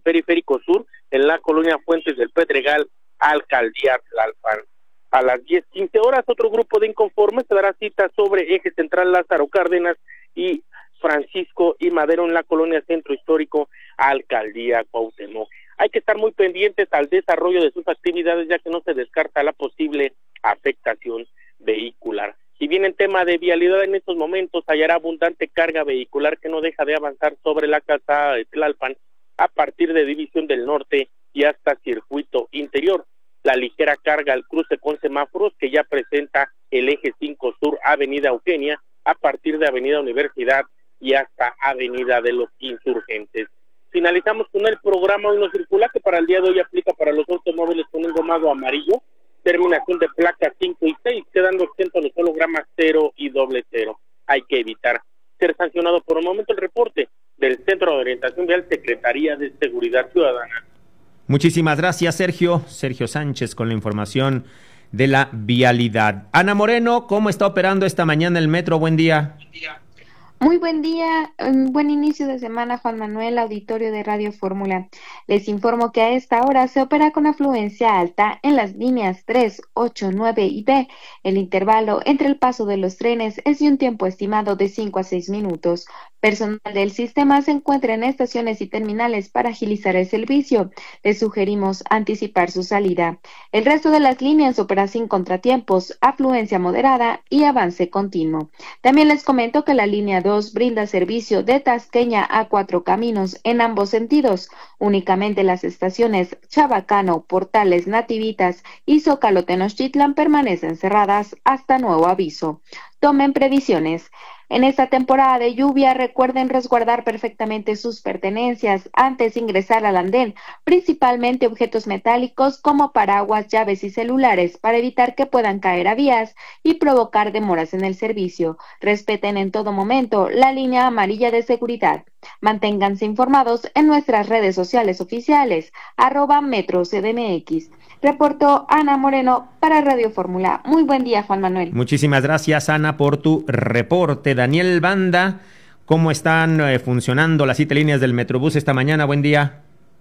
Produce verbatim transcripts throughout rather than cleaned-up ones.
Periférico Sur, en la colonia Fuentes del Pedregal, Alcaldía Tlalpan. A las diez quince horas, otro grupo de inconformes se dará cita sobre Eje Central Lázaro Cárdenas y Francisco y Madero en la colonia Centro Histórico, Alcaldía Cuauhtémoc. Hay que estar muy pendientes al desarrollo de sus actividades, ya que no se descarta la posible afectación vehicular. Si bien en tema de vialidad en estos momentos hallará abundante carga vehicular que no deja de avanzar sobre la calzada de Tlalpan a partir de División del Norte y hasta Circuito Interior. La ligera carga al cruce con semáforos que ya presenta el eje cinco Sur, Avenida Eugenia, a partir de Avenida Universidad y hasta Avenida de los Insurgentes. Finalizamos con el programa Hoy No Circula, que para el día de hoy aplica para los automóviles con un gomado amarillo, terminación de placas cinco y seis, quedando exento los hologramas cero y doble cero. Hay que evitar ser sancionado. Por un momento el reporte del Centro de Orientación Vial, Secretaría de Seguridad Ciudadana. Muchísimas gracias, Sergio. Sergio Sánchez con la información de la vialidad. Ana Moreno, ¿cómo está operando esta mañana el metro? Buen día. Buen día. Muy buen día, un buen inicio de semana, Juan Manuel, auditorio de Radio Fórmula. Les informo que a esta hora se opera con afluencia alta en las líneas tres, ocho, nueve y B. El intervalo entre el paso de los trenes es de un tiempo estimado de cinco a seis minutos. Personal del sistema se encuentra en estaciones y terminales para agilizar el servicio. Les sugerimos anticipar su salida. El resto de las líneas opera sin contratiempos, afluencia moderada y avance continuo. También les comento que la línea dos brinda servicio de Tasqueña a Cuatro Caminos en ambos sentidos. Únicamente las estaciones Chabacano, Portales, Nativitas y Zócalo Tenochtitlan permanecen cerradas hasta nuevo aviso. Tomen previsiones. En esta temporada de lluvia, recuerden resguardar perfectamente sus pertenencias antes de ingresar al andén, principalmente objetos metálicos como paraguas, llaves y celulares, para evitar que puedan caer a vías y provocar demoras en el servicio. Respeten en todo momento la línea amarilla de seguridad. Manténganse informados en nuestras redes sociales oficiales, arroba Metro C D M X. Reportó Ana Moreno para Radio Fórmula. Muy buen día, Juan Manuel. Muchísimas gracias, Ana, por tu reporte. Daniel Banda, ¿cómo están eh, funcionando las siete líneas del Metrobús esta mañana? Buen día.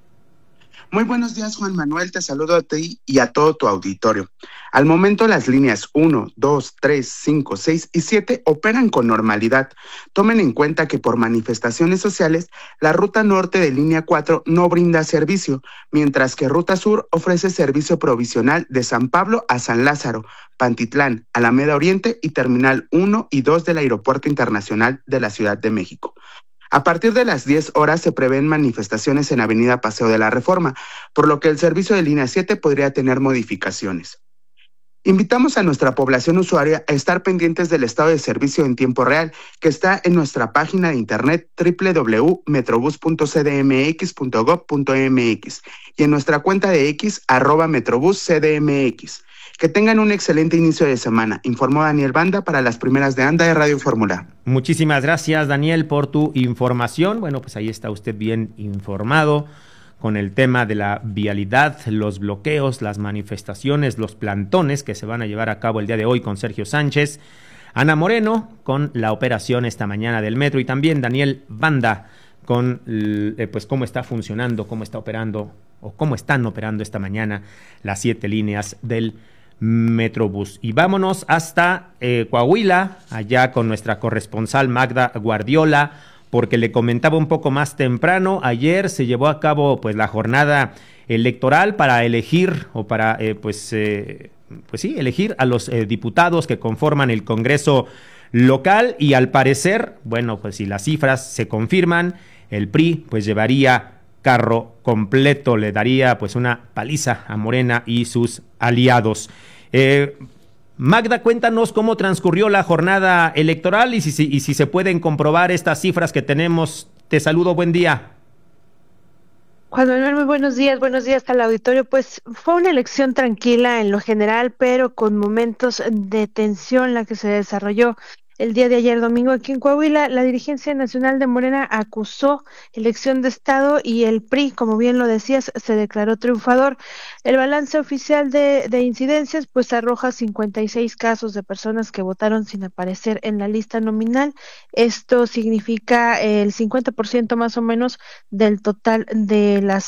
Muy buenos días, Juan Manuel, te saludo a ti y a todo tu auditorio. Al momento las líneas uno, dos, tres, cinco, seis y siete operan con normalidad. Tomen en cuenta que por manifestaciones sociales, la ruta norte de línea cuatro no brinda servicio, mientras que ruta sur ofrece servicio provisional de San Pablo a San Lázaro, Pantitlán, Alameda Oriente y Terminal uno y dos del Aeropuerto Internacional de la Ciudad de México. A partir de las diez horas se prevén manifestaciones en Avenida Paseo de la Reforma, por lo que el servicio de línea siete podría tener modificaciones. Invitamos a nuestra población usuaria a estar pendientes del estado de servicio en tiempo real, que está en nuestra página de internet doble u doble u doble u punto metrobús punto c d m x punto gob punto m x y en nuestra cuenta de X, arroba Metrobús C D M X. Que tengan un excelente inicio de semana, informó Daniel Banda para las primeras de Anda de Radio Fórmula. Muchísimas gracias, Daniel, por tu información. Bueno, pues ahí está usted bien informado con el tema de la vialidad, los bloqueos, las manifestaciones, los plantones que se van a llevar a cabo el día de hoy con Sergio Sánchez, Ana Moreno con la operación esta mañana del metro y también Daniel Banda con eh, pues cómo está funcionando, cómo está operando o cómo están operando esta mañana las siete líneas del Metrobús. Y vámonos hasta eh, Coahuila, allá con nuestra corresponsal Magda Guardiola, porque le comentaba un poco más temprano, ayer se llevó a cabo pues la jornada electoral para elegir o para eh, pues eh, pues sí, elegir a los eh, diputados que conforman el Congreso local y al parecer, bueno, pues si las cifras se confirman, el P R I pues llevaría carro completo, le daría pues una paliza a Morena y sus aliados. Eh, Magda, cuéntanos cómo transcurrió la jornada electoral y si, si, y si se pueden comprobar estas cifras que tenemos. Te saludo, buen día. Juan Manuel, muy buenos días, buenos días al auditorio. Pues fue una elección tranquila en lo general, pero con momentos de tensión la que se desarrolló el día de ayer domingo aquí en Coahuila. La dirigencia nacional de Morena acusó elección de Estado y el P R I, como bien lo decías, se declaró triunfador. El balance oficial de, de incidencias pues arroja cincuenta y seis casos de personas que votaron sin aparecer en la lista nominal. Esto significa el cincuenta por ciento más o menos del total de las